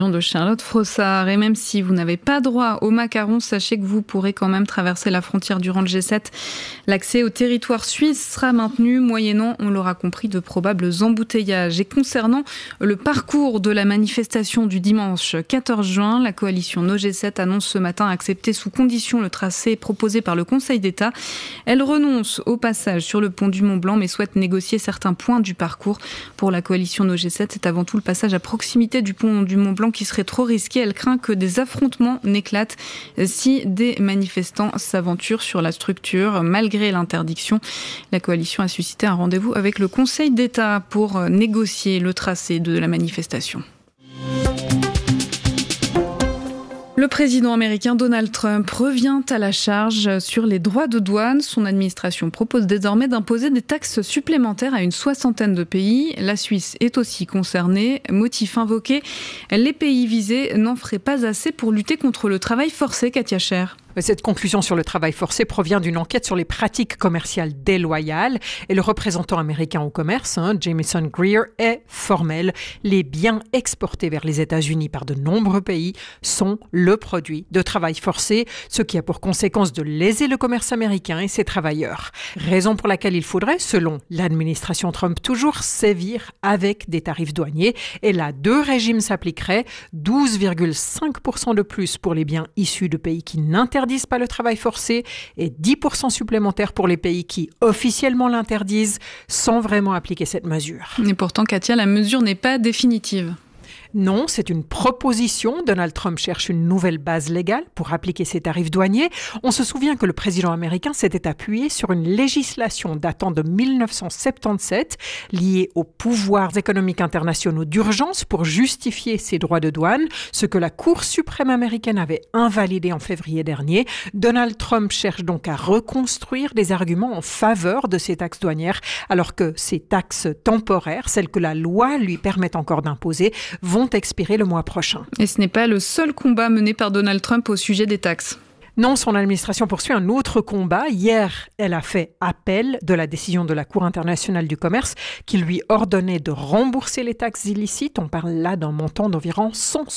De Charlotte Frossard. Et même si vous n'avez pas droit au macaron, sachez que vous pourrez quand même traverser la frontière durant le G7. L'accès au territoire suisse sera maintenu, moyennant, on l'aura compris, de probables embouteillages. Et concernant le parcours de la manifestation du dimanche 14 juin, la coalition No G7 annonce ce matin accepter sous condition le tracé proposé par le Conseil d'État. Elle renonce au passage sur le pont du Mont-Blanc, mais souhaite négocier certains points du parcours. Pour la coalition No G7, c'est avant tout le passage à proximité du pont du Mont-Blanc qui serait trop risqué. Elle craint que des affrontements n'éclatent si des manifestants s'aventurent sur la structure. Malgré l'interdiction, la coalition a suscité un rendez-vous avec le Conseil d'État pour négocier le tracé de la manifestation. Le président américain Donald Trump revient à la charge sur les droits de douane. Son administration propose désormais d'imposer des taxes supplémentaires à une soixantaine de pays. La Suisse est aussi concernée. Motif invoqué, les pays visés n'en feraient pas assez pour lutter contre le travail forcé, Katia Scher. Cette conclusion sur le travail forcé provient d'une enquête sur les pratiques commerciales déloyales. Et le représentant américain au commerce, Jamieson Greer, est formel. Les biens exportés vers les États-Unis par de nombreux pays sont le produit de travail forcé, ce qui a pour conséquence de léser le commerce américain et ses travailleurs. Raison pour laquelle il faudrait, selon l'administration Trump, toujours sévir avec des tarifs douaniers. Et là, deux régimes s'appliqueraient, 12,5% de plus pour les biens issus de pays qui n'interdisent pas le travail forcé et 10% supplémentaires pour les pays qui officiellement l'interdisent sans vraiment appliquer cette mesure. Et pourtant, Katia, la mesure n'est pas définitive. Non, c'est une proposition. Donald Trump cherche une nouvelle base légale pour appliquer ses tarifs douaniers. On se souvient que le président américain s'était appuyé sur une législation datant de 1977 liée aux pouvoirs économiques internationaux d'urgence pour justifier ses droits de douane, ce que la Cour suprême américaine avait invalidé en février dernier. Donald Trump cherche donc à reconstruire des arguments en faveur de ces taxes douanières, alors que ces taxes temporaires, celles que la loi lui permet encore d'imposer, vont expirer le mois prochain. Et ce n'est pas le seul combat mené par Donald Trump au sujet des taxes. Non, son administration poursuit un autre combat. Hier, elle a fait appel de la décision de la Cour internationale du commerce qui lui ordonnait de rembourser les taxes illicites. On parle là d'un montant d'environ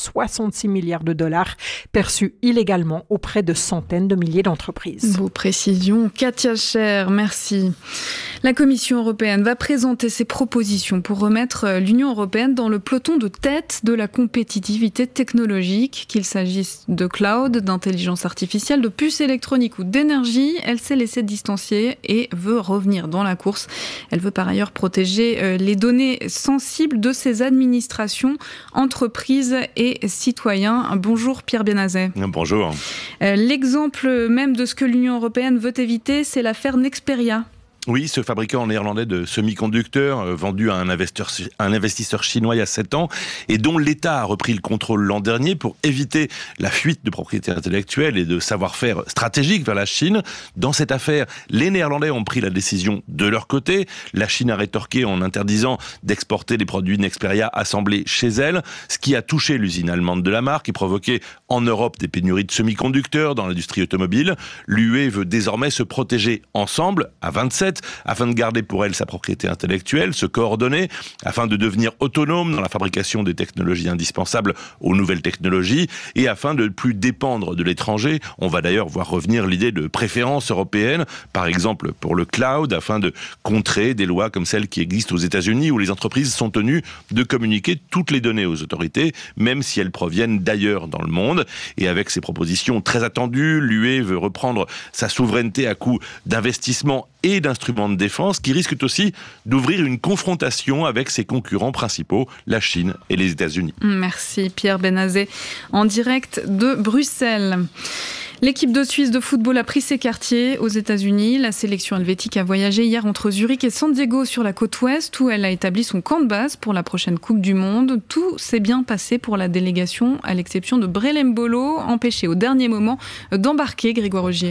166 milliards de dollars perçus illégalement auprès de centaines de milliers d'entreprises. Vos précisions, Katia Scher, merci. La Commission européenne va présenter ses propositions pour remettre l'Union européenne dans le peloton de tête de la compétitivité technologique, qu'il s'agisse de cloud, d'intelligence artificielle, de puces électroniques ou d'énergie. Elle s'est laissée distancier et veut revenir dans la course. Elle veut par ailleurs protéger les données sensibles de ses administrations, entreprises et citoyens. Bonjour Pierre Benazet. Bonjour. L'exemple même de ce que l'Union européenne veut éviter, c'est l'affaire Nexperia. Oui, ce fabricant néerlandais de semi-conducteurs vendu à un investisseur chinois il y a 7 ans et dont l'État a repris le contrôle l'an dernier pour éviter la fuite de propriété intellectuelle et de savoir-faire stratégique vers la Chine. Dans cette affaire, les Néerlandais ont pris la décision de leur côté. La Chine a rétorqué en interdisant d'exporter des produits Nexperia assemblés chez elle, ce qui a touché l'usine allemande de la marque et provoqué en Europe des pénuries de semi-conducteurs dans l'industrie automobile. L'UE veut désormais se protéger ensemble, à 27, afin de garder pour elle sa propriété intellectuelle, se coordonner, afin de devenir autonome dans la fabrication des technologies indispensables aux nouvelles technologies, et afin de ne plus dépendre de l'étranger. On va d'ailleurs voir revenir l'idée de préférence européenne, par exemple pour le cloud, afin de contrer des lois comme celles qui existent aux États-Unis, où les entreprises sont tenues de communiquer toutes les données aux autorités, même si elles proviennent d'ailleurs dans le monde. Et avec ces propositions très attendues, l'UE veut reprendre sa souveraineté à coup d'investissements et d'instruments de défense qui risquent aussi d'ouvrir une confrontation avec ses concurrents principaux, la Chine et les États-Unis. Merci Pierre Benazet, en direct de Bruxelles. L'équipe de Suisse de football a pris ses quartiers aux États-Unis. La sélection helvétique a voyagé hier entre Zurich et San Diego sur la côte ouest où elle a établi son camp de base pour la prochaine Coupe du Monde. Tout s'est bien passé pour la délégation, à l'exception de Brelem Bolo, empêché au dernier moment d'embarquer, Grégoire Augier.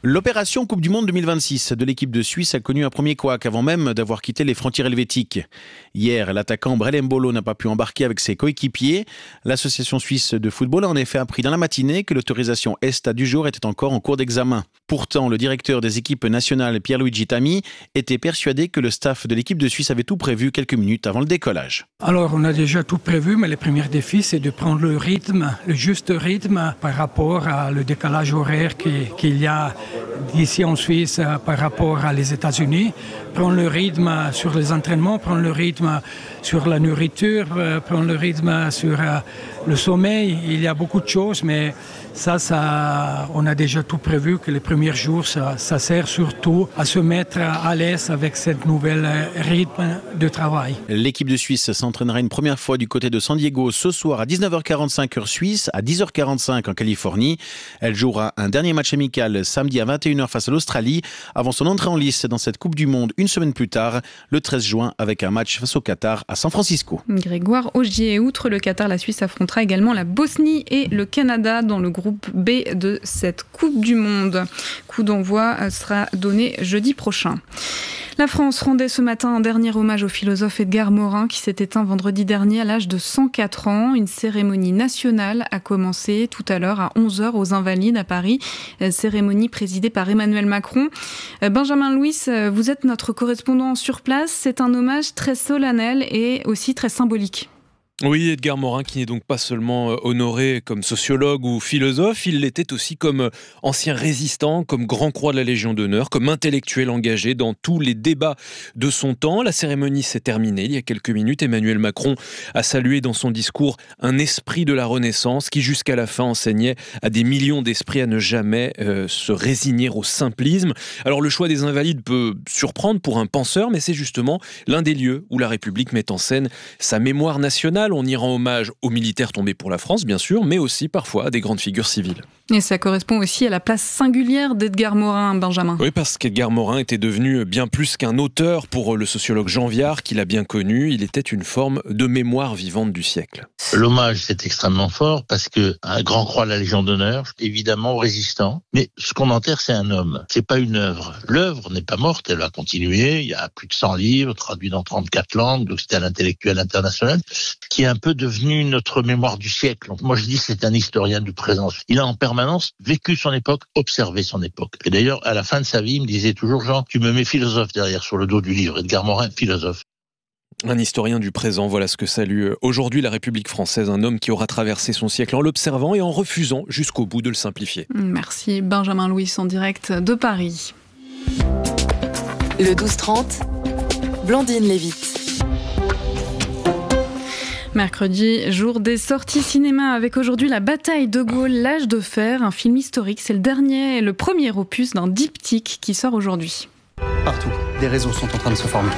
L'opération Coupe du Monde 2026 de l'équipe de Suisse a connu un premier couac avant même d'avoir quitté les frontières helvétiques. Hier, l'attaquant Brel Mbolo n'a pas pu embarquer avec ses coéquipiers. L'association suisse de football a en effet appris dans la matinée que l'autorisation ESTA du jour était encore en cours d'examen. Pourtant, le directeur des équipes nationales, Pierluigi Tami, était persuadé que le staff de l'équipe de Suisse avait tout prévu quelques minutes avant le décollage. Alors, on a déjà tout prévu, mais le premier défi, c'est de prendre le juste rythme par rapport à le décalage horaire qu'il y a d'ici en Suisse par rapport à les États-Unis. Prendre le rythme sur les entraînements, prendre le rythme sur la nourriture, prendre le rythme sur le sommeil. Il y a beaucoup de choses, mais ça, on a déjà tout prévu que les premiers jours, ça sert surtout à se mettre à l'aise avec cette nouvelle rythme de travail. L'équipe de Suisse s'entraînera une première fois du côté de San Diego ce soir à 19h45 heure suisse, à 10h45 en Californie. Elle jouera un dernier match amical samedi à 21h face à l'Australie avant son entrée en lice dans cette Coupe du Monde une semaine plus tard, le 13 juin, avec un match face au Qatar à San Francisco. Grégoire Augier, outre le Qatar, la Suisse affrontera également la Bosnie et le Canada dans le groupe B de cette Coupe du Monde. Coup d'envoi sera donné jeudi prochain. La France rendait ce matin un dernier hommage au philosophe Edgar Morin qui s'est éteint vendredi dernier à l'âge de 104 ans. Une cérémonie nationale a commencé tout à l'heure à 11h aux Invalides à Paris. Cérémonie présidée par Emmanuel Macron. Benjamin Louis, vous êtes notre correspondant sur place. C'est un hommage très solennel et aussi très symbolique. Oui, Edgar Morin qui n'est donc pas seulement honoré comme sociologue ou philosophe, il l'était aussi comme ancien résistant, comme grand croix de la Légion d'honneur, comme intellectuel engagé dans tous les débats de son temps. La cérémonie s'est terminée il y a quelques minutes. Emmanuel Macron a salué dans son discours un esprit de la Renaissance qui jusqu'à la fin enseignait à des millions d'esprits à ne jamais se résigner au simplisme. Alors le choix des Invalides peut surprendre pour un penseur, mais c'est justement l'un des lieux où la République met en scène sa mémoire nationale. On y rend hommage aux militaires tombés pour la France, bien sûr, mais aussi parfois à des grandes figures civiles. Et ça correspond aussi à la place singulière d'Edgar Morin, Benjamin. Oui, parce qu'Edgar Morin était devenu bien plus qu'un auteur pour le sociologue Jean Viard, qui l'a bien connu. Il était une forme de mémoire vivante du siècle. L'hommage, c'est extrêmement fort parce que un grand croix de la Légion d'honneur, évidemment résistant. Mais ce qu'on enterre, c'est un homme. C'est pas une œuvre. L'œuvre n'est pas morte, elle va continuer. Il y a plus de 100 livres traduits dans 34 langues, donc c'était un intellectuel international qui est un peu devenu notre mémoire du siècle. Donc moi, je dis que c'est un historien du présent. Il a en permanence vécu son époque, observé son époque. Et d'ailleurs, à la fin de sa vie, il me disait toujours, Jean, tu me mets philosophe derrière sur le dos du livre. Edgar Morin, philosophe. Un historien du présent, voilà ce que salue aujourd'hui la République française, un homme qui aura traversé son siècle en l'observant et en refusant jusqu'au bout de le simplifier. Merci Benjamin Louis en direct de Paris. Le 12-30, Blandine Lévite. Mercredi, jour des sorties cinéma avec aujourd'hui La bataille de Gaulle, l'âge de fer, un film historique. C'est le premier opus d'un diptyque qui sort aujourd'hui. Partout, des réseaux sont en train de se former.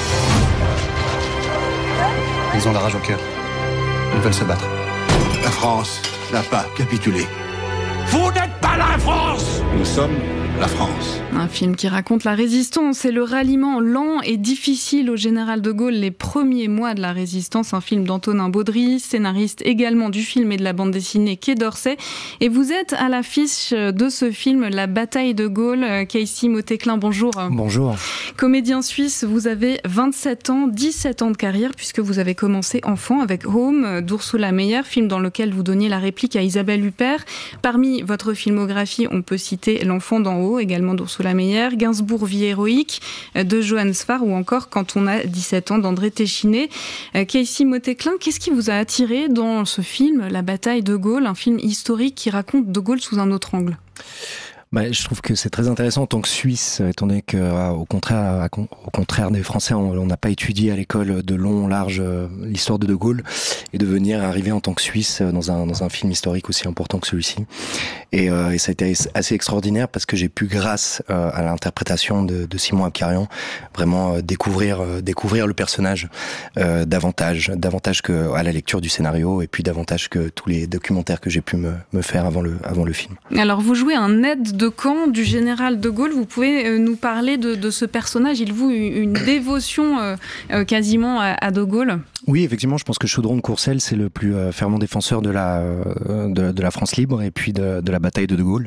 Ils ont la rage au cœur. Ils veulent se battre. La France n'a pas capitulé. Vous n'êtes pas la France! Nous sommes la France. Un film qui raconte la résistance et le ralliement lent et difficile au général de Gaulle les premiers mois de la résistance. Un film d'Antonin Baudry, scénariste également du film et de la bande dessinée Quai d'Orsay. Et vous êtes à l'affiche de ce film, La bataille de Gaulle. Casey Motéclin, bonjour. Bonjour. Comédien suisse, vous avez 27 ans, 17 ans de carrière puisque vous avez commencé enfant avec Home d'Ursula Meyer, film dans lequel vous donniez la réplique à Isabelle Huppert. Parmi votre filmographie, on peut citer L'enfant d'en haut, également d'Ursula Meyer, Gainsbourg, Vie héroïque, de Johann Sfar ou encore Quand on a 17 ans d'André Téchiné. Casey Motéclin, qu'est-ce qui vous a attiré dans ce film, La bataille de Gaulle, un film historique qui raconte de Gaulle sous un autre angle ? Je trouve que c'est très intéressant en tant que Suisse, étant donné que, au contraire des Français, on n'a pas étudié à l'école de long, large l'histoire de Gaulle, et de venir arriver en tant que Suisse dans un film historique aussi important que celui-ci. Et ça a été assez extraordinaire parce que j'ai pu, grâce à l'interprétation de Simon Abkarian, vraiment découvrir le personnage davantage que à la lecture du scénario et puis davantage que tous les documentaires que j'ai pu me faire avant le film. Alors vous jouez un aide de camp du général de Gaulle. Vous pouvez nous parler de ce personnage. Il voue une dévotion quasiment à de Gaulle. Oui, effectivement, je pense que Chaudron de Courcelles, c'est le plus fervent défenseur de la France libre et puis de la bataille de Gaulle.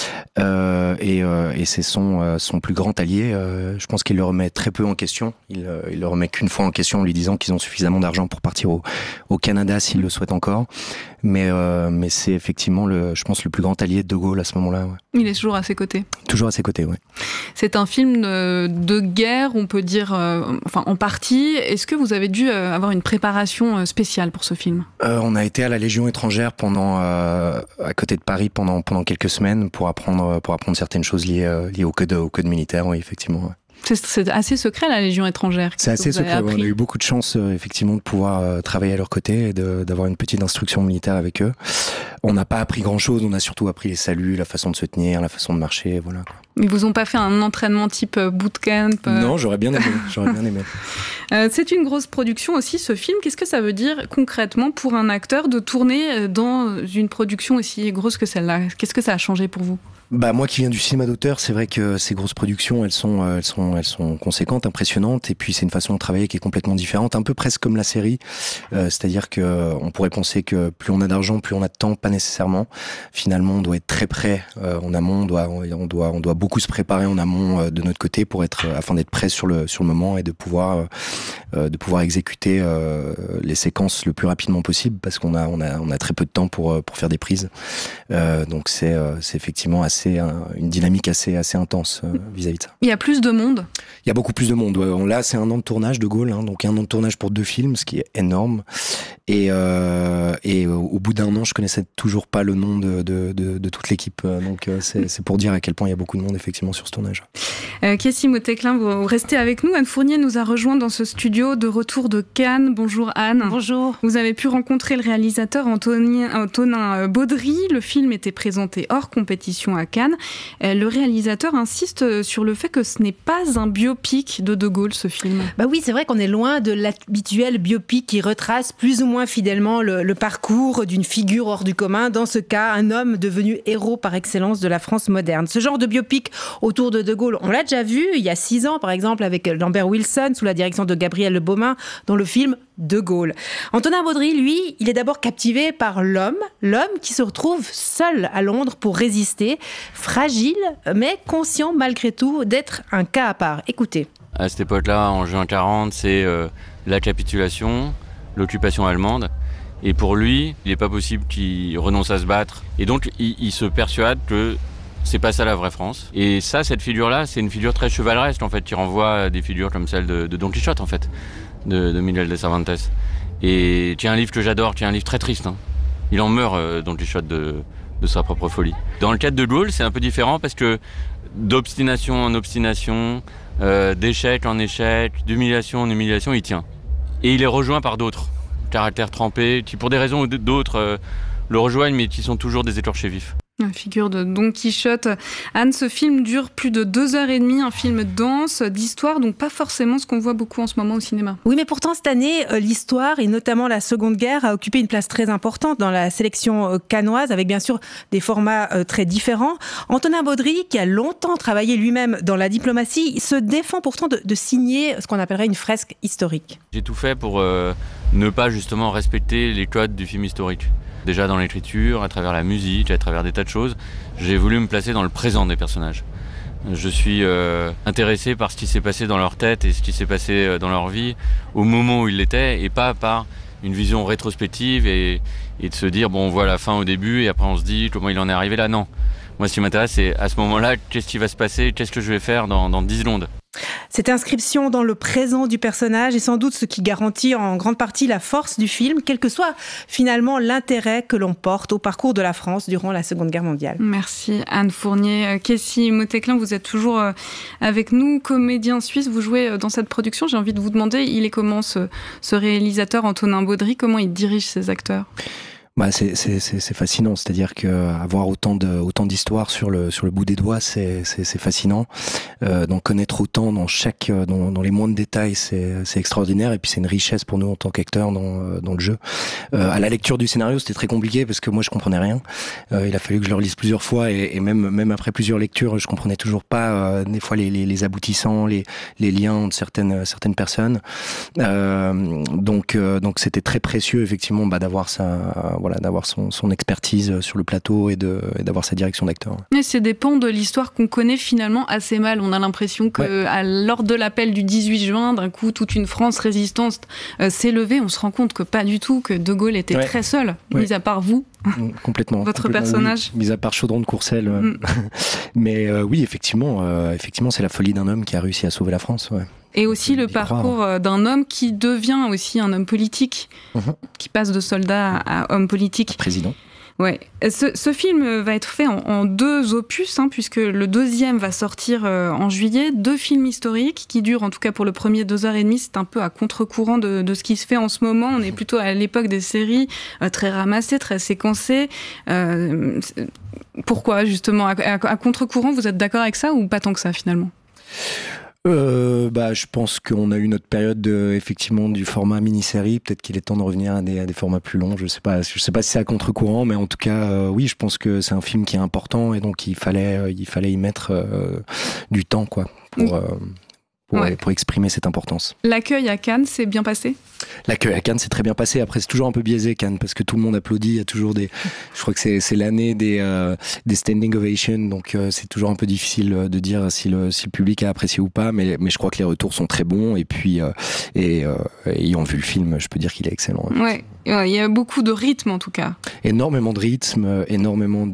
Et c'est son plus grand allié. Je pense qu'il le remet très peu en question. Il le remet qu'une fois en question en lui disant qu'ils ont suffisamment d'argent pour partir au Canada s'ils le souhaitent encore. Mais c'est effectivement, je pense, le plus grand allié de Gaulle à ce moment-là. Ouais. Il est toujours à ses côtés. Toujours à ses côtés, oui. C'est un film de guerre, on peut dire, en partie. Est-ce que vous avez dû avoir une préparation spéciale pour ce film ? On a été à la Légion étrangère à côté de Paris pendant quelques semaines pour apprendre certaines choses liées au code militaire, oui, effectivement. Ouais. C'est assez secret, la Légion étrangère. C'est assez secret. On a eu beaucoup de chance, effectivement, de pouvoir travailler à leur côté et d'avoir une petite instruction militaire avec eux. On n'a pas appris grand-chose, on a surtout appris les saluts, la façon de se tenir, la façon de marcher, voilà. Ils vous ont pas fait un entraînement type bootcamp Non, j'aurais bien aimé. C'est une grosse production aussi, ce film. Qu'est-ce que ça veut dire concrètement pour un acteur de tourner dans une production aussi grosse que celle-là ? Qu'est-ce que ça a changé pour vous ? Moi qui viens du cinéma d'auteur, c'est vrai que ces grosses productions, elles sont conséquentes, impressionnantes, et puis c'est une façon de travailler qui est complètement différente, un peu presque comme la série. C'est-à-dire que on pourrait penser que plus on a d'argent, plus on a de temps, pas nécessairement. Finalement, on doit être très prêt en amont, on doit beaucoup se préparer en amont de notre côté afin d'être prêt sur le moment et de pouvoir exécuter les séquences le plus rapidement possible, parce qu'on a très peu de temps pour faire des prises. Donc c'est effectivement une dynamique assez intense vis-à-vis de ça. Il y a plus de monde ? Il y a beaucoup plus de monde. Là, c'est 1 an de tournage de Gaulle, donc 1 an de tournage pour 2 films, ce qui est énorme. Et au bout d'1 an, je connaissais toujours pas le nom de toute l'équipe. Donc c'est pour dire à quel point il y a beaucoup de monde effectivement sur ce tournage. Kessie Moteclin, vous restez avec nous. Anne Fournier nous a rejoint dans ce studio de retour de Cannes. Bonjour Anne. Bonjour. Vous avez pu rencontrer le réalisateur Antonin Baudry. Le film était présenté hors compétition à Cannes. Le réalisateur insiste sur le fait que ce n'est pas un biopic de Gaulle, ce film. Oui, c'est vrai qu'on est loin de l'habituel biopic qui retrace plus ou moins fidèlement le parcours d'une figure hors du commun. Dans ce cas, un homme devenu héros par excellence de la France moderne. Ce genre de biopic autour de Gaulle, on l'a déjà vu il y a 6 ans, par exemple, avec Lambert Wilson, sous la direction de Gabriel Le Baumin, dans le film De Gaulle. Antonin Baudry, lui, il est d'abord captivé par l'homme qui se retrouve seul à Londres pour résister, fragile, mais conscient malgré tout d'être un cas à part. Écoutez. À cette époque-là, en juin 40, c'est la capitulation, l'occupation allemande. Et pour lui, il n'est pas possible qu'il renonce à se battre. Et donc, il se persuade que c'est pas ça la vraie France. Et ça, cette figure-là, c'est une figure très chevaleresque, en fait, qui renvoie à des figures comme celle de Don Quichotte, en fait, de Miguel de Cervantes. Et qui est un livre que j'adore, qui est un livre très triste. Il en meurt, Don Quichotte, de sa propre folie. Dans le cadre de Gaulle, c'est un peu différent parce que d'obstination en obstination, d'échec en échec, d'humiliation en humiliation, il tient. Et il est rejoint par d'autres caractères trempés qui, pour des raisons ou d'autres, le rejoignent, mais qui sont toujours des écorchés vifs. La figure de Don Quichotte. Anne, ce film dure plus de 2h30, un film dense, d'histoire, donc pas forcément ce qu'on voit beaucoup en ce moment au cinéma. Oui, mais pourtant, cette année, l'histoire, et notamment la Seconde Guerre, a occupé une place très importante dans la sélection cannoise, avec bien sûr des formats très différents. Antonin Baudry, qui a longtemps travaillé lui-même dans la diplomatie, se défend pourtant de signer ce qu'on appellerait une fresque historique. J'ai tout fait pour ne pas justement respecter les codes du film historique. Déjà dans l'écriture, à travers la musique, à travers des tas de choses, j'ai voulu me placer dans le présent des personnages. Je suis intéressé par ce qui s'est passé dans leur tête et ce qui s'est passé dans leur vie au moment où ils l'étaient, et pas par une vision rétrospective et de se dire bon, on voit la fin au début et après on se dit comment il en est arrivé là. Non. Moi, ce qui m'intéresse, c'est à ce moment-là, qu'est-ce qui va se passer, qu'est-ce que je vais faire dans 10 secondes. Cette inscription dans le présent du personnage est sans doute ce qui garantit en grande partie la force du film, quel que soit finalement l'intérêt que l'on porte au parcours de la France durant la Seconde Guerre mondiale. Merci Anne Fournier. Kessie Moteclin, vous êtes toujours avec nous, comédien suisse, vous jouez dans cette production. J'ai envie de vous demander, il est comment ce réalisateur Antonin Baudry, comment il dirige ses acteurs ? C'est fascinant, c'est-à-dire que avoir autant d'histoires sur le bout des doigts, c'est fascinant. D'en connaître autant dans les moindres détails, c'est extraordinaire. Et puis c'est une richesse pour nous en tant qu'acteurs dans le jeu. À la lecture du scénario, c'était très compliqué parce que moi je comprenais rien. Il a fallu que je le relise plusieurs fois et même après plusieurs lectures, je comprenais toujours pas des fois les aboutissants, les liens entre certaines personnes. Donc c'était très précieux effectivement d'avoir d'avoir son expertise sur le plateau et d'avoir sa direction d'acteur. Et c'est des pans de l'histoire qu'on connaît finalement assez mal. On a l'impression que lors de l'appel du 18 juin, d'un coup, toute une France résistante s'est levée. On se rend compte que pas du tout, que De Gaulle était très seul, mis à part vous. Complètement. Votre personnage. Oui. Mis à part Chaudron de Courcelles. Mais oui, effectivement, c'est la folie d'un homme qui a réussi à sauver la France. Ouais. Et aussi le parcours d'un homme qui devient aussi un homme politique, qui passe de soldat à homme politique. Président. Ouais. Ce film va être fait en 2 opus, puisque le 2e va sortir en juillet. 2 films historiques qui durent, en tout cas pour le premier, 2h30. C'est un peu à contre-courant de ce qui se fait en ce moment. On est plutôt à l'époque des séries très ramassées, très séquencées. Pourquoi, justement, à contre-courant, vous êtes d'accord avec ça ou pas tant que ça, finalement ? Je pense qu'on a eu notre période effectivement du format mini-série. Peut-être qu'il est temps de revenir à des formats plus longs. Je sais pas si c'est à contre-courant, mais en tout cas, oui, je pense que c'est un film qui est important et donc il fallait y mettre du temps, quoi, pour exprimer cette importance. L'accueil à Cannes s'est bien passé ? L'accueil à Cannes s'est très bien passé. Après, c'est toujours un peu biaisé, Cannes, parce que tout le monde applaudit. Il y a toujours je crois que c'est l'année des standing ovations, donc c'est toujours un peu difficile de dire si le public a apprécié ou pas, mais je crois que les retours sont très bons. Et puis, ayant vu le film, je peux dire qu'il est excellent. Ouais. Il y a beaucoup de rythme, en tout cas. Énormément de rythme, énormément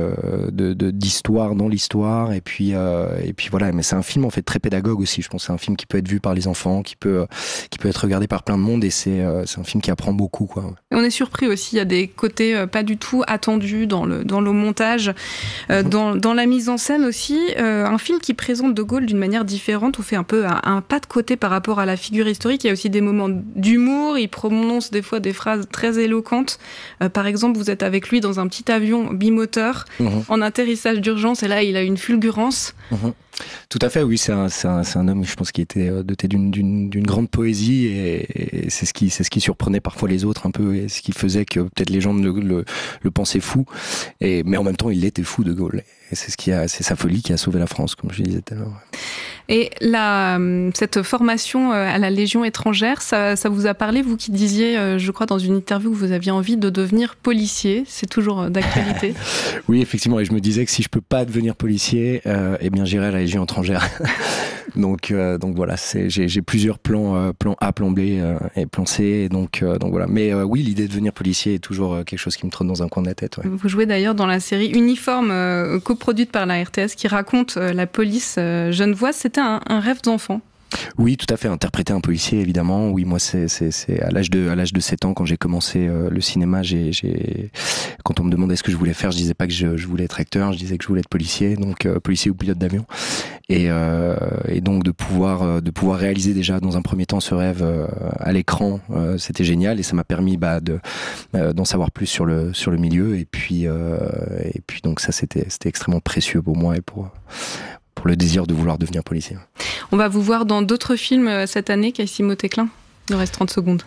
d'histoire dans l'histoire, et puis voilà. Mais c'est un film en fait très pédagogue aussi. Je pense que c'est un film qui peut être vu par les enfants, qui peut être regardé par plein de monde, et c'est un film qui apprend beaucoup, quoi. Et on est surpris aussi. Il y a des côtés pas du tout attendus dans le montage, dans la mise en scène aussi. Un film qui présente De Gaulle d'une manière différente. On fait un peu un pas de côté par rapport à la figure historique. Il y a aussi des moments d'humour. Il prononce des fois des phrases très éloquente. Par exemple, vous êtes avec lui dans un petit avion bimoteur en atterrissage d'urgence et là, il a une fulgurance. Tout à fait, oui, c'est un homme, je pense, qui était doté d'une grande poésie et c'est ce qui surprenait parfois les autres un peu et ce qui faisait que peut-être les gens le pensaient fou. Mais en même temps, il était fou, De Gaulle. Et c'est sa folie qui a sauvé la France, comme je disais tout à l'heure. Et cette formation à la Légion étrangère, ça vous a parlé, vous qui disiez, je crois dans une interview, que vous aviez envie de devenir policier. C'est toujours d'actualité. Oui, effectivement. Et je me disais que si je peux pas devenir policier, eh bien j'irai à la Légion étrangère. Donc voilà, j'ai plusieurs plans A, plan B et plan C. Et donc voilà. Mais oui, l'idée de devenir policier est toujours quelque chose qui me trotte dans un coin de la tête. Ouais. Vous jouez d'ailleurs dans la série Uniforme, coproduite par la RTS, qui raconte la police genevoise. C'était un rêve d'enfant. Oui, tout à fait. Interpréter un policier, évidemment. Oui, moi, c'est à l'âge de 7 ans, quand j'ai commencé le cinéma, quand on me demandait ce que je voulais faire, je disais pas que je voulais être acteur, je disais que je voulais être policier, donc policier ou pilote d'avion. Et donc de pouvoir réaliser déjà dans un premier temps ce rêve à l'écran, c'était génial et ça m'a permis d'en savoir plus sur le milieu et puis donc ça c'était extrêmement précieux pour moi et pour le désir de vouloir devenir policier. On va vous voir dans d'autres films cette année, Casey Motéclin. Il nous reste 30 secondes.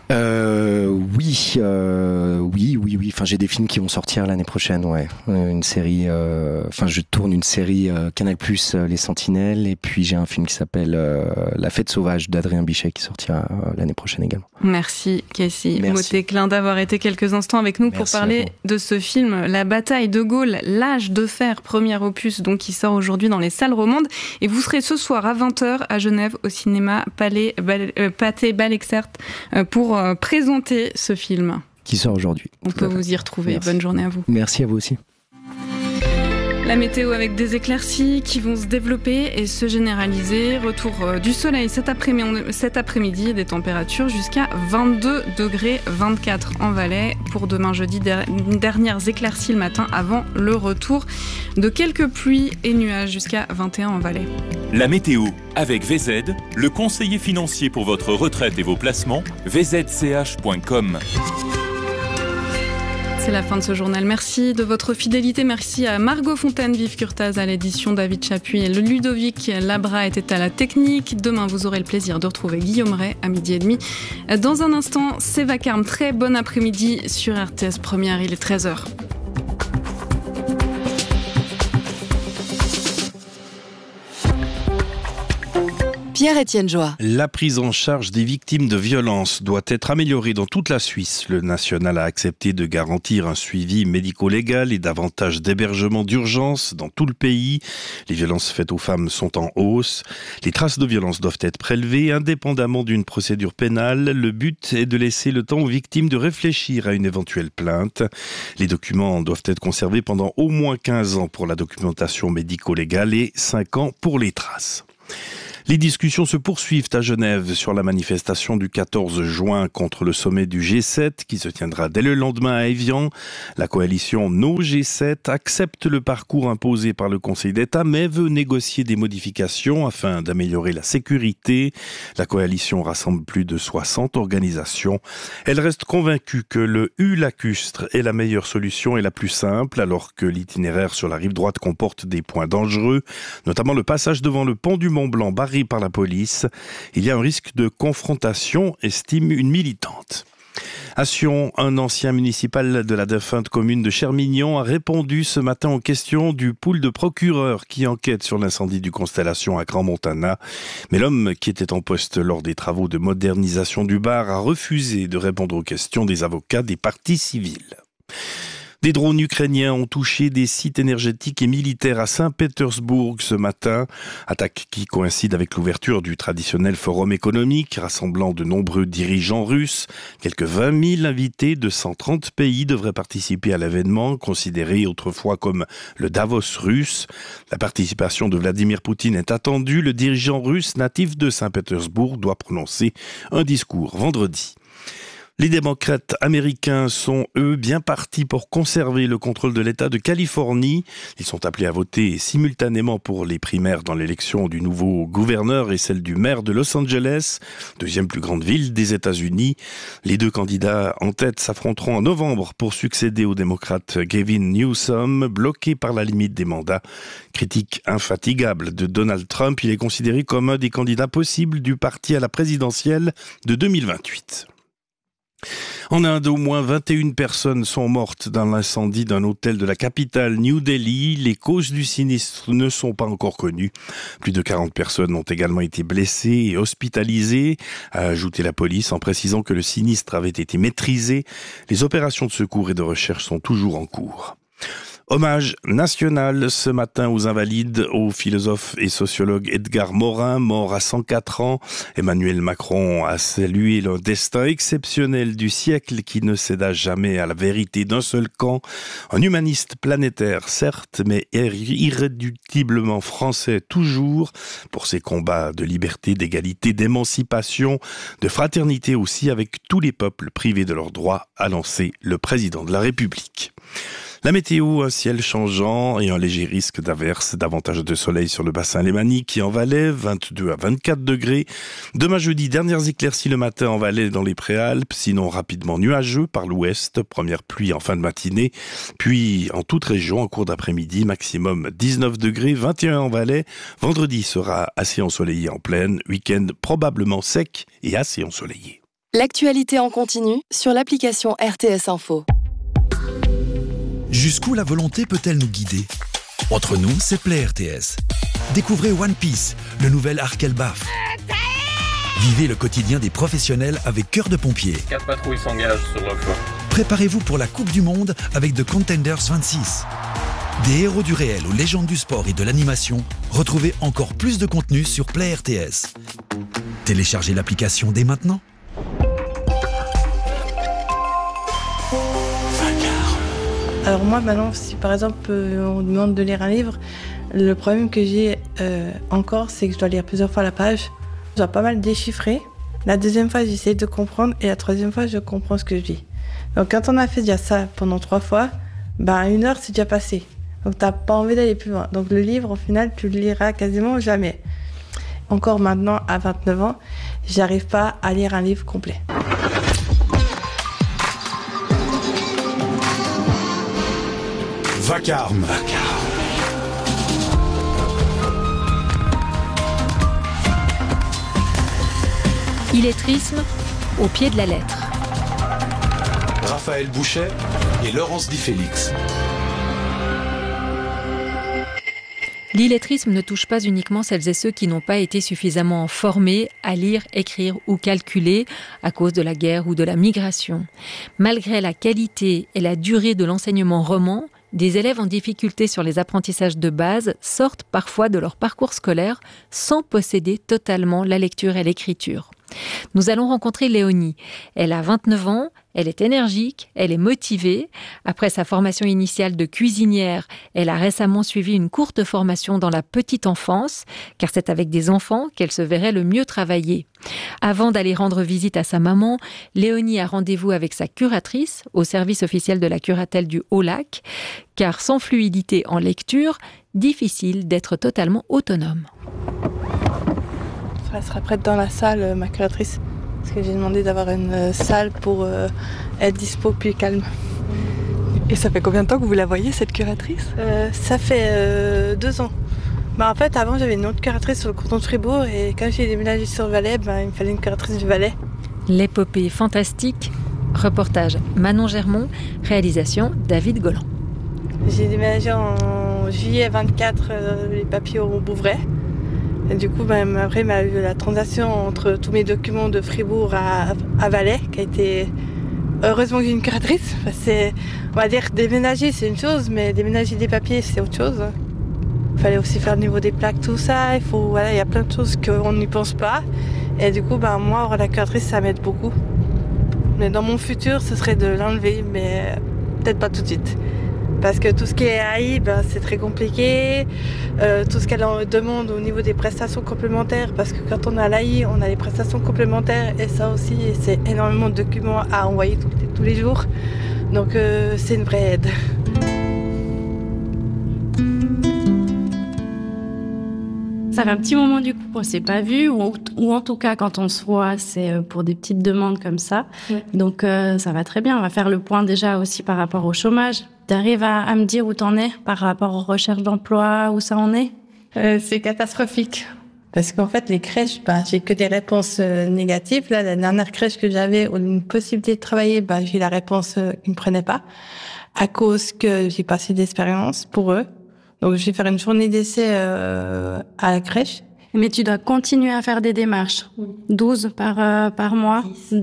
Oui. Enfin, j'ai des films qui vont sortir l'année prochaine, ouais. Une série, je tourne une série Canal+, Les Sentinelles, et puis j'ai un film qui s'appelle La Fête Sauvage d'Adrien Bichet qui sortira l'année prochaine également. Merci, Casey Motéclin, d'avoir été quelques instants avec nous pour parler de ce film, La Bataille de Gaulle, L'Âge de Fer, premier opus, donc qui sort aujourd'hui dans les salles romandes. Et vous serez ce soir à 20h à Genève au cinéma Pathé Balexert pour présenter ce film. Qui sort aujourd'hui. On peut vous y retrouver. Merci. Bonne journée à vous. Merci à vous aussi. La météo avec des éclaircies qui vont se développer et se généraliser. Retour du soleil cet après-midi et des températures jusqu'à 22 degrés, 24 en Valais. Pour demain jeudi, dernières éclaircies le matin avant le retour de quelques pluies et nuages jusqu'à 21 en Valais. La météo avec VZ, le conseiller financier pour votre retraite et vos placements, vzch.com. C'est la fin de ce journal. Merci de votre fidélité. Merci à Margot Fontaine, Vive Curtaz à l'édition, David Chapuis et Ludovic Labra était à la technique. Demain, vous aurez le plaisir de retrouver Guillaume Ray à 12h30. Dans un instant, c'est Vacarme. Très bon après-midi sur RTS Première. Il est 13h. Pierre-Étienne Joie. La prise en charge des victimes de violences doit être améliorée dans toute la Suisse. Le national a accepté de garantir un suivi médico-légal et davantage d'hébergements d'urgence dans tout le pays. Les violences faites aux femmes sont en hausse. Les traces de violence doivent être prélevées indépendamment d'une procédure pénale. Le but est de laisser le temps aux victimes de réfléchir à une éventuelle plainte. Les documents doivent être conservés pendant au moins 15 ans pour la documentation médico-légale et 5 ans pour les traces. Les discussions se poursuivent à Genève sur la manifestation du 14 juin contre le sommet du G7 qui se tiendra dès le lendemain à Évian. La coalition No G7 accepte le parcours imposé par le Conseil d'État mais veut négocier des modifications afin d'améliorer la sécurité. La coalition rassemble plus de 60 organisations. Elle reste convaincue que le U-lacustre est la meilleure solution et la plus simple alors que l'itinéraire sur la rive droite comporte des points dangereux, notamment le passage devant le pont du Mont-Blanc barré par la police. Il y a un risque de confrontation, estime une militante. À Sion, un ancien municipal de la défunte commune de Chermignon a répondu ce matin aux questions du pool de procureurs qui enquête sur l'incendie du Constellation à Grand Montana. Mais l'homme qui était en poste lors des travaux de modernisation du bar a refusé de répondre aux questions des avocats des parties civiles. Des drones ukrainiens ont touché des sites énergétiques et militaires à Saint-Pétersbourg ce matin. Attaque qui coïncide avec l'ouverture du traditionnel forum économique rassemblant de nombreux dirigeants russes. Quelques 20 000 invités de 130 pays devraient participer à l'événement, considéré autrefois comme le Davos russe. La participation de Vladimir Poutine est attendue. Le dirigeant russe natif de Saint-Pétersbourg doit prononcer un discours vendredi. Les démocrates américains sont, eux, bien partis pour conserver le contrôle de l'État de Californie. Ils sont appelés à voter simultanément pour les primaires dans l'élection du nouveau gouverneur et celle du maire de Los Angeles, deuxième plus grande ville des États-Unis. Les deux candidats en tête s'affronteront en novembre pour succéder au démocrate Gavin Newsom, bloqué par la limite des mandats. Critique infatigable de Donald Trump, il est considéré comme un des candidats possibles du parti à la présidentielle de 2028. En Inde, au moins 21 personnes sont mortes dans l'incendie d'un hôtel de la capitale New Delhi. Les causes du sinistre ne sont pas encore connues. Plus de 40 personnes ont également été blessées et hospitalisées, a ajouté la police en précisant que le sinistre avait été maîtrisé. Les opérations de secours et de recherche sont toujours en cours. Hommage national ce matin aux invalides, au philosophe et sociologue Edgar Morin, mort à 104 ans. Emmanuel Macron a salué le destin exceptionnel du siècle qui ne céda jamais à la vérité d'un seul camp. Un humaniste planétaire, certes, mais irréductiblement français toujours, pour ses combats de liberté, d'égalité, d'émancipation, de fraternité aussi avec tous les peuples privés de leurs droits, a lancé le président de la République. La météo, un ciel changeant et un léger risque d'averse, davantage de soleil sur le bassin lémanique et en Valais, 22 à 24 degrés. Demain jeudi, dernières éclaircies le matin en Valais dans les Préalpes, sinon rapidement nuageux par l'ouest, première pluie en fin de matinée, puis en toute région en cours d'après-midi, maximum 19 degrés, 21 en Valais. Vendredi sera assez ensoleillé en plaine, week-end probablement sec et assez ensoleillé. L'actualité en continu sur l'application RTS Info. Jusqu'où la volonté peut-elle nous guider ? Entre nous, c'est Play RTS. Découvrez One Piece, le nouvel arc Elbaf. Vivez le quotidien des professionnels avec Cœur de Pompier. 4 patrouilles s'engagent sur le flanc. Préparez-vous pour la Coupe du Monde avec The Contenders 26. Des héros du réel aux légendes du sport et de l'animation, retrouvez encore plus de contenu sur Play RTS. Téléchargez l'application dès maintenant. Alors moi maintenant, si par exemple on me demande de lire un livre, le problème que j'ai encore, c'est que je dois lire plusieurs fois la page. Je dois pas mal déchiffrer. La deuxième fois, j'essaie de comprendre et la troisième fois, je comprends ce que je lis. Donc quand on a fait déjà ça pendant 3 fois, 1 heure c'est déjà passé. Donc t'as pas envie d'aller plus loin. Donc le livre, au final, tu le liras quasiment jamais. Encore maintenant, à 29 ans, j'arrive pas à lire un livre complet. Vacarme. Illettrisme au pied de la lettre. Raphaël Bouchet et Laurence Di Félix. L'illettrisme ne touche pas uniquement celles et ceux qui n'ont pas été suffisamment formés à lire, écrire ou calculer à cause de la guerre ou de la migration. Malgré la qualité et la durée de l'enseignement roman, des élèves en difficulté sur les apprentissages de base sortent parfois de leur parcours scolaire sans posséder totalement la lecture et l'écriture. Nous allons rencontrer Léonie. Elle a 29 ans, elle est énergique, elle est motivée. Après sa formation initiale de cuisinière, elle a récemment suivi une courte formation dans la petite enfance, car c'est avec des enfants qu'elle se verrait le mieux travailler. Avant d'aller rendre visite à sa maman, Léonie a rendez-vous avec sa curatrice au service officiel de la curatelle du Haut-Lac, car sans fluidité en lecture, difficile d'être totalement autonome. Elle sera prête dans la salle, ma curatrice, parce que j'ai demandé d'avoir une salle pour être dispo puis calme. Et ça fait combien de temps que vous la voyez, cette curatrice ? Ça fait 2 ans. En fait, avant, j'avais une autre curatrice sur le canton de Fribourg, et quand j'ai déménagé sur le Valais, il me fallait une curatrice du Valais. L'épopée fantastique, reportage Manon Germont, réalisation David Golland. J'ai déménagé en juillet 24, les papiers au Bouvray. Et du coup, après, il y a eu la transaction entre tous mes documents de Fribourg à Valais, qui a été... Heureusement que j'ai une curatrice. On va dire, déménager, c'est une chose, mais déménager des papiers, c'est autre chose. Il fallait aussi faire le niveau des plaques, tout ça. Il y a plein de choses qu'on n'y pense pas. Et du coup, moi, avoir la curatrice, ça m'aide beaucoup. Mais dans mon futur, ce serait de l'enlever, mais peut-être pas tout de suite. Parce que tout ce qui est AI, c'est très compliqué. Tout ce qu'elle demande au niveau des prestations complémentaires, parce que quand on a l'AI, on a les prestations complémentaires, et ça aussi, c'est énormément de documents à envoyer tous les jours. Donc c'est une vraie aide. Ça fait un petit moment du coup qu'on ne s'est pas vu, ou en tout cas quand on se voit, c'est pour des petites demandes comme ça. Ouais. Donc ça va très bien. On va faire le point déjà aussi par rapport au chômage. T'arrives à me dire où t'en es par rapport aux recherches d'emploi, où ça en est ? C'est catastrophique. Parce qu'en fait, les crèches, j'ai que des réponses négatives. Là, la dernière crèche que j'avais, une possibilité de travailler, j'ai la réponse qu'ils ne prenaient pas, à cause que j'ai pas assez d'expérience pour eux. Donc, je vais faire une journée d'essai à la crèche. Mais tu dois continuer à faire des démarches. 12 par mois,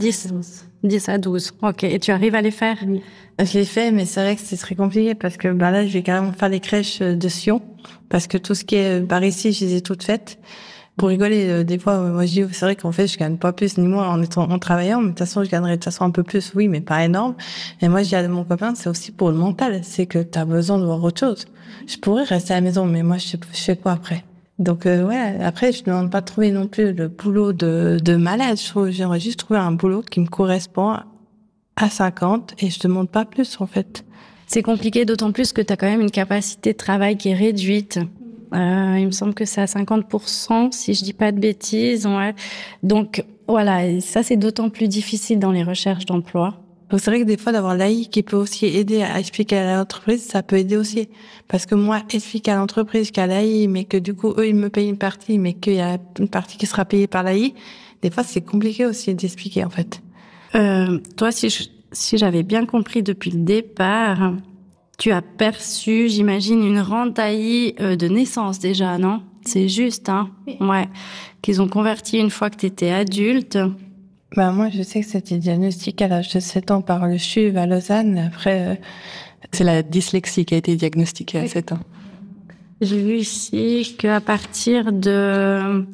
10 à 12. Ok, et tu arrives à les faire ? Oui. Je l'ai fait, mais c'est vrai que c'est très compliqué parce que là, je vais carrément faire les crèches de Sion, parce que tout ce qui est par ici, je les ai toutes faites. Pour rigoler, des fois, moi je dis, c'est vrai qu'en fait, je gagne pas plus ni moins en travaillant, mais de toute façon, je gagnerais de toute façon un peu plus, oui, mais pas énorme. Et moi, je dis à mon copain, c'est aussi pour le mental, c'est que t'as besoin de voir autre chose. Je pourrais rester à la maison, mais moi, je fais quoi après? Donc après, je ne demande pas de trouver non plus le boulot de malade. J'aimerais juste trouver un boulot qui me correspond à 50 et je demande pas plus en fait. C'est compliqué d'autant plus que tu as quand même une capacité de travail qui est réduite. Il me semble que c'est à 50%, si je dis pas de bêtises. Ouais. Donc voilà, et ça c'est d'autant plus difficile dans les recherches d'emploi. Donc c'est vrai que des fois d'avoir l'AI qui peut aussi aider à expliquer à l'entreprise, ça peut aider aussi. Parce que moi, expliquer à l'entreprise qu'à l'AI, mais que du coup eux ils me payent une partie, mais qu'il y a une partie qui sera payée par l'AI, des fois c'est compliqué aussi d'expliquer en fait. Toi, si j'avais bien compris depuis le départ, tu as perçu, j'imagine, une rente AI de naissance déjà, non ? C'est juste, hein ? Ouais. Qu'ils ont converti une fois que tu étais adulte. Moi, je sais que c'était diagnostiqué à l'âge de 7 ans par le CHUV à Lausanne. Après, c'est la dyslexie qui a été diagnostiquée à 7 ans. J'ai vu ici qu'à partir de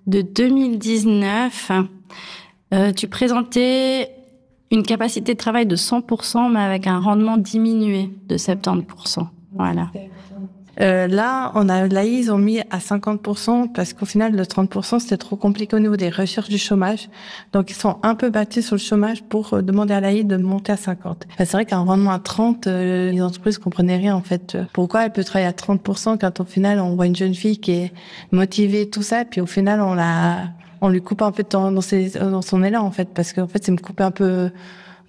2019... tu présentais une capacité de travail de 100%, mais avec un rendement diminué de 70%. Voilà. Là, l'AI, ils ont mis à 50% parce qu'au final, le 30%, c'était trop compliqué au niveau des recherches du chômage. Donc, ils sont un peu battus sur le chômage pour demander à l'AI de monter à 50. C'est vrai qu'un rendement à 30, les entreprises comprenaient rien, en fait. Pourquoi elle peut travailler à 30% quand au final, on voit une jeune fille qui est motivée, tout ça, puis au final, on lui coupe un peu de temps dans son élan, en fait, parce qu'en fait, c'est me couper un peu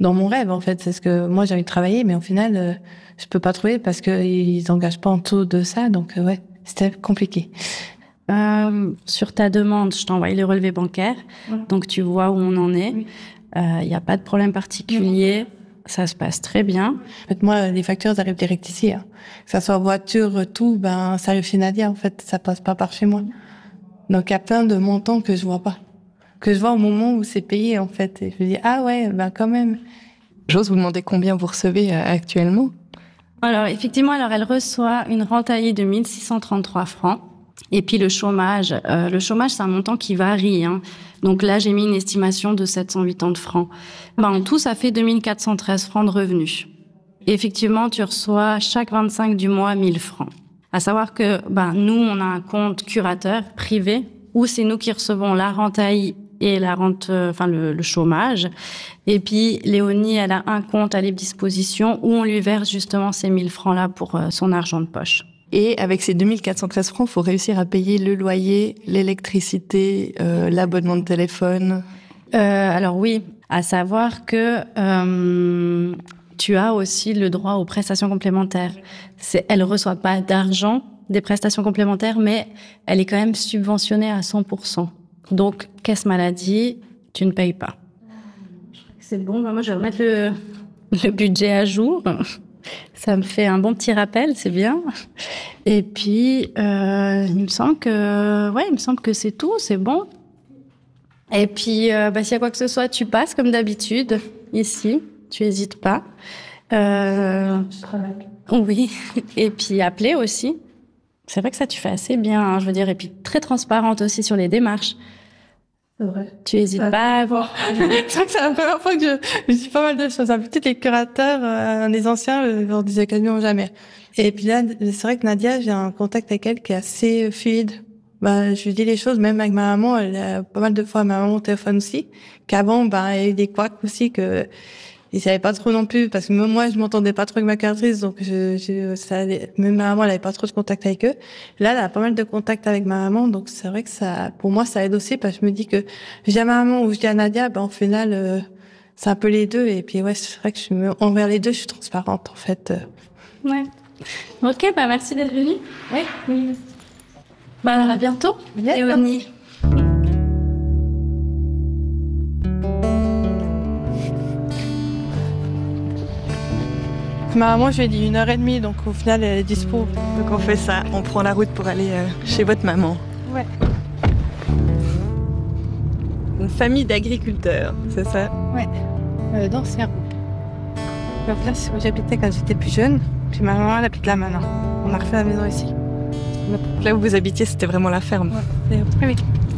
dans mon rêve, en fait. C'est ce que moi, j'ai envie de travailler, mais au final, je peux pas trouver parce qu'ils n'engagent pas en dessous de ça. Donc, ouais, c'était compliqué. Sur ta demande, je t'envoie les relevés bancaires. Donc, tu vois où on en est. Il n'y a pas de problème particulier. Ça se passe très bien. En fait, moi, les factures arrivent direct ici. Hein. Que ça soit voiture, tout, ça arrive chez Nadia. En fait, ça passe pas par chez moi. Donc, il y a plein de montants que je vois pas. Que je vois au moment où c'est payé, en fait. Et je me dis, ah ouais, quand même. J'ose vous demander combien vous recevez actuellement? Alors, effectivement, elle reçoit une rente AI de 1 633 francs. Et puis, le chômage, c'est un montant qui varie, hein. Donc là, j'ai mis une estimation de 780 francs. En tout, ça fait 2 413 francs de revenus. Et effectivement, tu reçois chaque 25 du mois 1 000 francs. À savoir que nous, on a un compte curateur privé où c'est nous qui recevons la rente AI et la rente, le chômage. Et puis, Léonie, elle a un compte à libre disposition où on lui verse justement ces 1 000 francs-là pour son argent de poche. Et avec ces 2 413 francs, il faut réussir à payer le loyer, l'électricité, l'abonnement de téléphone. Alors oui, à savoir que tu as aussi le droit aux prestations complémentaires. Elle ne reçoit pas d'argent des prestations complémentaires, mais elle est quand même subventionnée à 100%. Donc, caisse maladie, tu ne payes pas. C'est bon, moi je vais remettre le budget à jour. Ça me fait un bon petit rappel, c'est bien. Et puis, il me semble que c'est tout, c'est bon. Et puis, s'il y a quoi que ce soit, tu passes comme d'habitude, ici, tu hésites pas. Oui, et puis appeler aussi. C'est vrai que ça, tu fais assez bien, hein, je veux dire, et puis très transparente aussi sur les démarches. C'est vrai. Tu hésites pas à voir. C'est vrai que c'est la première fois que je dis pas mal de choses. Peut-être les curateurs, les anciens, leur disaient quasiment jamais. Et puis là, c'est vrai que Nadia, j'ai un contact avec elle qui est assez fluide. Je lui dis les choses, même avec ma maman, elle a pas mal de fois ma maman au téléphone aussi, qu'avant, il y a eu des couacs aussi que ils savaient pas trop non plus, parce que même moi, je m'entendais pas trop avec ma curatrice, donc même ma maman, elle avait pas trop de contact avec eux. Là, elle a pas mal de contact avec ma maman, donc c'est vrai que pour moi, ça aide aussi, parce que je me dis que je dis à ma maman ou je dis à Nadia, au final, c'est un peu les deux, et puis ouais, c'est vrai que envers les deux, je suis transparente, en fait. Ouais. Ok, merci d'être venue. Oui. Alors, à bientôt. Léonie. Ma maman, je lui ai dit 1h30, donc au final, elle est dispo. Donc on fait ça, on prend la route pour aller chez votre maman. Ouais. Une famille d'agriculteurs, c'est ça? Ouais, d'anciens. Donc là, c'est où j'habitais quand j'étais plus jeune, puis ma maman, elle habite là maintenant. On a refait la maison ici. Donc là où vous habitiez, c'était vraiment la ferme? Ouais. Oui.